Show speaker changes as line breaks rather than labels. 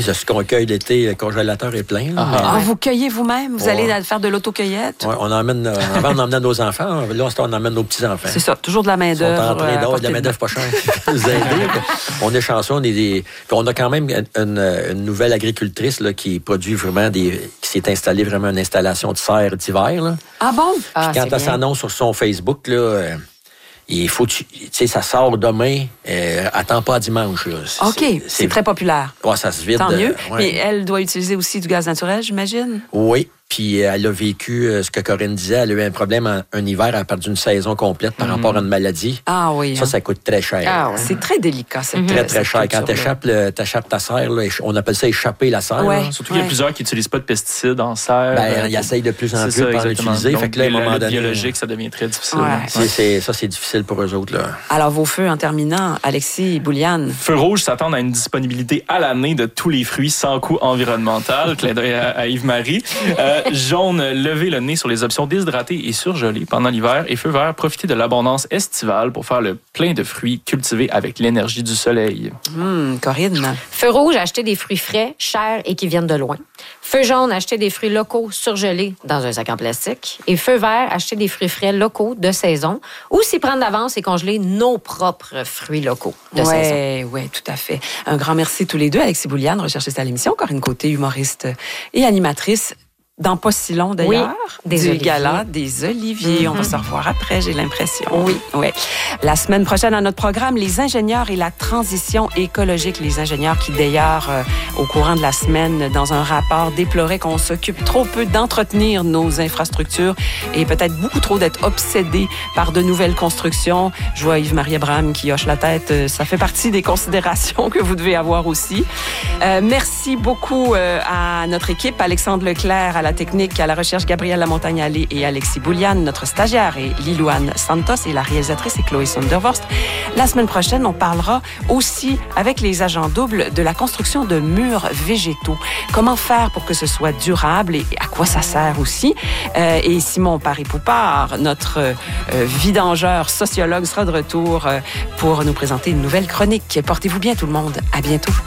ce qu'on cueille l'été, le congélateur est plein.
Vous cueillez vous-même? Vous allez faire de l'autocueillette?
Oui, on emmène, avant on emmenait nos enfants. Là, on emmène nos petits-enfants.
C'est ça, toujours de la main-d'œuvre.
On est en train d'avoir de la main-d'œuvre pas chère. On est chanceux, on a quand même une nouvelle agricultrice là, qui produit vraiment qui s'est installée vraiment une installation de serre d'hiver. Là.
Ah bon?
Puis quand elle s'annonce sur son Facebook, là, il faut, tu sais, ça sort demain, attends pas à dimanche. Là.
OK, c'est très populaire.
Ouais, ça se vide.
Tant mieux. Mais elle doit utiliser aussi du gaz naturel, j'imagine?
Oui. Puis elle a vécu ce que Corinne disait. Elle a eu un problème un hiver. Elle a perdu une saison complète par rapport à une maladie.
Ah oui.
Ça coûte très cher.
Ah, ouais. C'est très délicat,
très cher. Quand t'échappes ta serre, là, on appelle ça échapper la serre.
Ouais.
Surtout qu'il y a plusieurs qui n'utilisent pas de pesticides en serre.
Ils essayent de plus en plus de pas l'utiliser.
Donc,
fait que là, à un moment donné,
biologique, ça devient très difficile.
Ouais. C'est difficile pour eux autres. Là.
Alors, vos feux en terminant, Alexis Bouliane.
Feux rouges s'attendent à une disponibilité à l'année de tous les fruits sans coût environnemental. Clin d'œil à Yves-Marie. Jaune, lever le nez sur les options déshydratées et surgelées pendant l'hiver. Et feu vert, profiter de l'abondance estivale pour faire le plein de fruits cultivés avec l'énergie du soleil.
Corinne.
Feu rouge, acheter des fruits frais, chers et qui viennent de loin. Feu jaune, acheter des fruits locaux surgelés dans un sac en plastique. Et feu vert, acheter des fruits frais locaux de saison ou s'y prendre d'avance et congeler nos propres fruits locaux de saison.
Oui, tout à fait. Un grand merci tous les deux. Alexis Bouliane, recherchiste à l'émission. Corinne Côté, humoriste et animatrice. Dans pas si long, d'ailleurs, du gala des Oliviers. On va se revoir après, j'ai l'impression. Oui. La semaine prochaine, à notre programme, les ingénieurs et la transition écologique. Les ingénieurs qui, d'ailleurs, au courant de la semaine, dans un rapport, déploraient qu'on s'occupe trop peu d'entretenir nos infrastructures et peut-être beaucoup trop d'être obsédés par de nouvelles constructions. Je vois Yves-Marie Abraham qui hoche la tête. Ça fait partie des considérations que vous devez avoir aussi. Merci beaucoup à notre équipe, Alexandre Leclerc à la technique, à la recherche, Gabrielle Lamontagne-Allé et Alexis Bouliane. Notre stagiaire est Lilouane Santos et la réalisatrice est Chloé Sondervorst. La semaine prochaine, on parlera aussi avec les agents doubles de la construction de murs végétaux. Comment faire pour que ce soit durable et à quoi ça sert aussi. Et Simon Paré-Poupard, notre vidangeur sociologue, sera de retour pour nous présenter une nouvelle chronique. Portez-vous bien tout le monde. À bientôt.